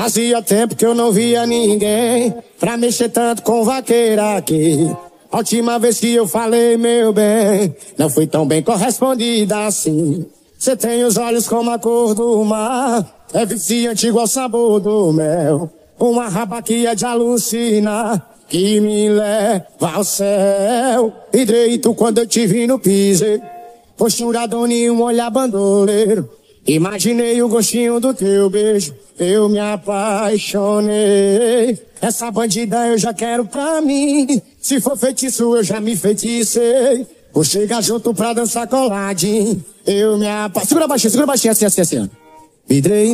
Fazia tempo que eu não via ninguém pra mexer tanto com vaqueira aqui. A última vez que eu falei, meu bem, não fui tão bem correspondida assim. Cê tem os olhos como a cor do mar, é viciante igual o sabor do mel. Uma raba que é de alucinar, que me leva ao céu. E direito quando eu te vi no piso, posturadona e um olhar bandoleiro. Imaginei o gostinho do teu beijo, eu me apaixonei. Essa bandida eu já quero pra mim, se for feitiço eu já me feticei. Vou chegar junto pra dançar coladinho, eu me apaixonei. Segura baixinho, assim. Vidrei